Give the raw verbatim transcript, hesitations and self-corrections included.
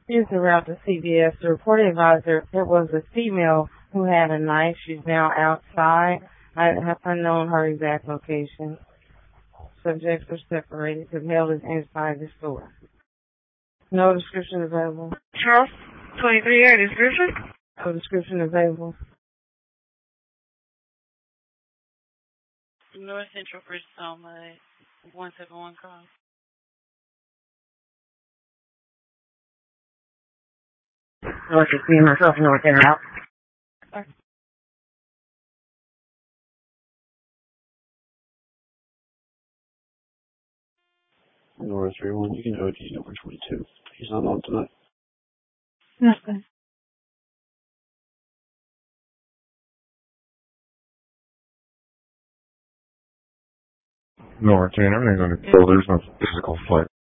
Is the route to C V S. The reporting advisor, it was a female who had a knife. She's now outside. I have unknown her exact location. Subjects are separated. The male is inside the store. No description available. Charles, twenty-three A description? No description available. North Central Bridge, Selma, one seven one call. North is me and myself, North and out. Okay. North three one, you can O D number twenty-two. He's not on tonight. Nothing. No, I can't. Everything's under control. There's no physical fight.